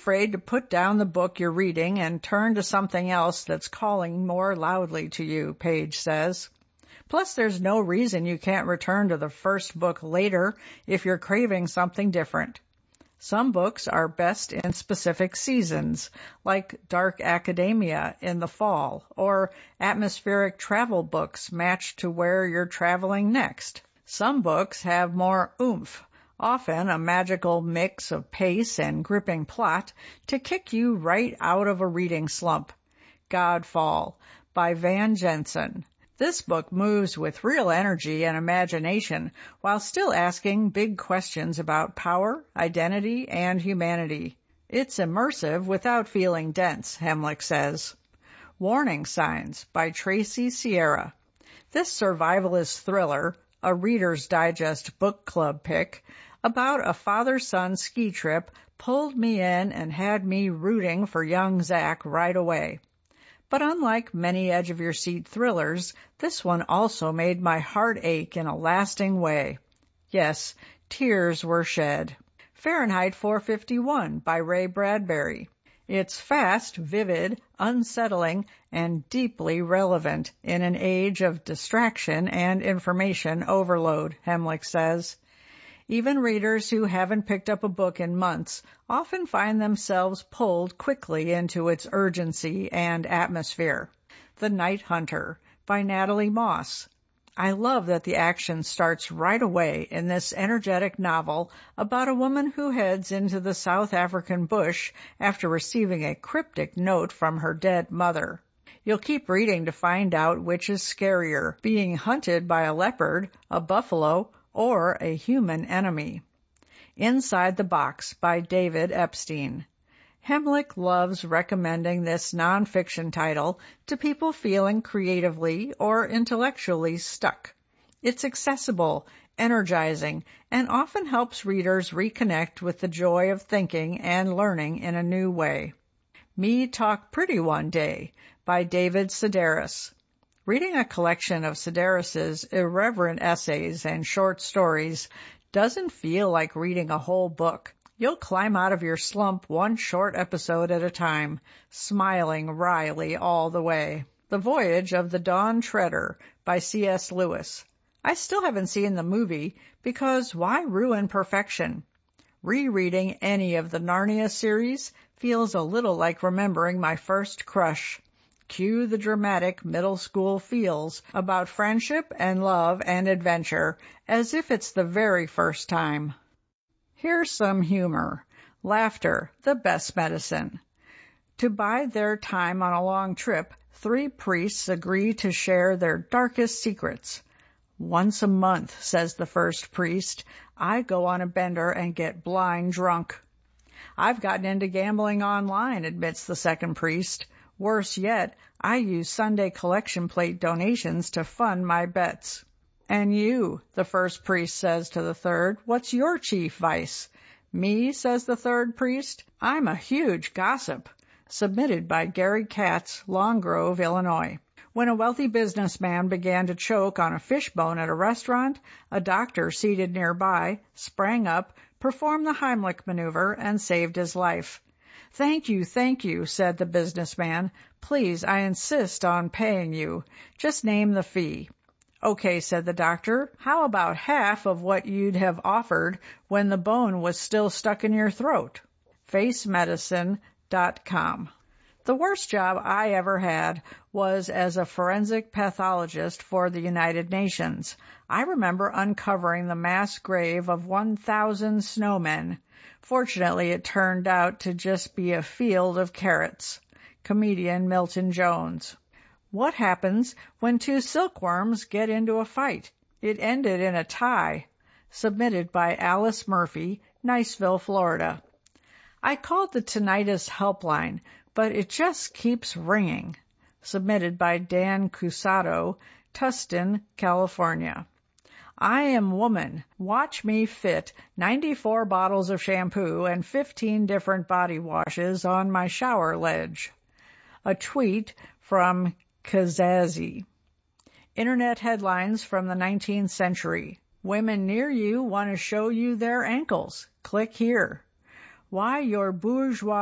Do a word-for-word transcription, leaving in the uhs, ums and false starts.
afraid to put down the book you're reading and turn to something else that's calling more loudly to you, Page says. Plus, there's no reason you can't return to the first book later if you're craving something different. Some books are best in specific seasons, like dark academia in the fall, or atmospheric travel books matched to where you're traveling next. Some books have more oomph, often a magical mix of pace and gripping plot to kick you right out of a reading slump. Godfall by Van Jensen. This book moves with real energy and imagination while still asking big questions about power, identity, and humanity. It's immersive without feeling dense, Hemlick says. Warning Signs by Tracy Sierra. This survivalist thriller, a Reader's Digest book club pick, about a father-son ski trip pulled me in and had me rooting for young Zach right away. But unlike many edge-of-your-seat thrillers, this one also made my heart ache in a lasting way. Yes, tears were shed. Fahrenheit four fifty-one by Ray Bradbury. It's fast, vivid, unsettling, and deeply relevant in an age of distraction and information overload, Hemlick says. Even readers who haven't picked up a book in months often find themselves pulled quickly into its urgency and atmosphere. The Night Hunter by Natalie Moss. I love that the action starts right away in this energetic novel about a woman who heads into the South African bush after receiving a cryptic note from her dead mother. You'll keep reading to find out which is scarier, being hunted by a leopard, a buffalo, or a human enemy. Inside the Box by David Epstein. Hemlick loves recommending this nonfiction title to people feeling creatively or intellectually stuck. It's accessible, energizing, and often helps readers reconnect with the joy of thinking and learning in a new way. Me Talk Pretty One Day by David Sedaris. Reading a collection of Sedaris's irreverent essays and short stories doesn't feel like reading a whole book. You'll climb out of your slump one short episode at a time, smiling wryly all the way. The Voyage of the Dawn Treader by C S Lewis. I still haven't seen the movie because why ruin perfection? Rereading any of the Narnia series feels a little like remembering my first crush. Cue the dramatic middle school feels about friendship and love and adventure as if it's the very first time. Here's some humor. Laughter, the best medicine. To bide their time on a long trip, three priests agree to share their darkest secrets. Once a month, says the first priest, I go on a bender and get blind drunk. I've gotten into gambling online, admits the second priest. Worse yet, I use Sunday collection plate donations to fund my bets. And you, the first priest says to the third, what's your chief vice? Me, says the third priest, I'm a huge gossip. Submitted by Gary Katz, Long Grove, Illinois. When a wealthy businessman began to choke on a fishbone at a restaurant, a doctor seated nearby sprang up, performed the Heimlich maneuver, and saved his life. Thank you, thank you, said the businessman. Please, I insist on paying you. Just name the fee. Okay, said the doctor. How about half of what you'd have offered when the bone was still stuck in your throat? face medicine dot com. The worst job I ever had was as a forensic pathologist for the United Nations. I remember uncovering the mass grave of one thousand snowmen. Fortunately, it turned out to just be a field of carrots. Comedian Milton Jones. What happens when two silkworms get into a fight? It ended in a tie. Submitted by Alice Murphy, Niceville, Florida. I called the tinnitus helpline, but it just keeps ringing. Submitted by Dan Cusado, Tustin, California. I am woman. Watch me fit ninety-four bottles of shampoo and fifteen different body washes on my shower ledge. A tweet from Kazazi. Internet headlines from the nineteenth century. Women near you want to show you their ankles. Click here. Why your bourgeois